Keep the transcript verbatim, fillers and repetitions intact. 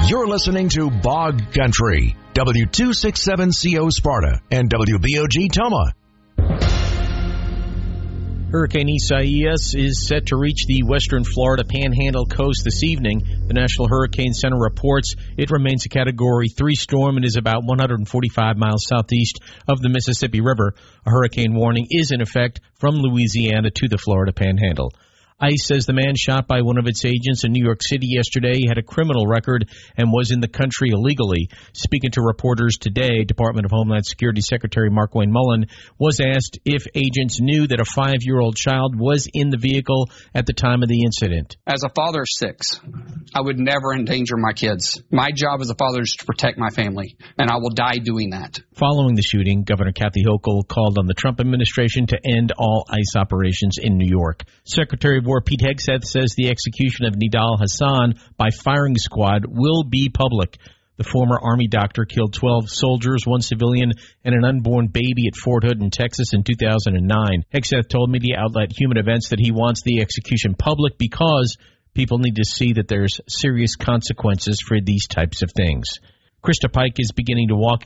You're listening to Bog Country, W two sixty-seven C O Sparta and W B O G Toma. Hurricane Isaias is set to reach the western Florida Panhandle coast this evening. The National Hurricane Center reports it remains a Category three storm and is about one hundred forty-five miles southeast of the Mississippi River. A hurricane warning is in effect from Louisiana to the Florida Panhandle. ICE says the man shot by one of its agents in New York City yesterday had a criminal record and was in the country illegally. Speaking to reporters today, Department of Homeland Security Secretary Markwayne Mullin was asked if agents knew that a five-year-old child was in the vehicle at the time of the incident. As a father of six, I would never endanger my kids. My job as a father is to protect my family, and I will die doing that. Following the shooting, Governor Kathy Hochul called on the Trump administration to end all ICE operations in New York. Secretary of War Pete Hegseth says the execution of Nidal Hasan by firing squad will be public. The former Army doctor killed twelve soldiers, one civilian, and an unborn baby at Fort Hood in Texas in two thousand nine. Hegseth told media outlet Human Events that he wants the execution public because people need to see that there's serious consequences for these types of things. Krista Pike is beginning to walk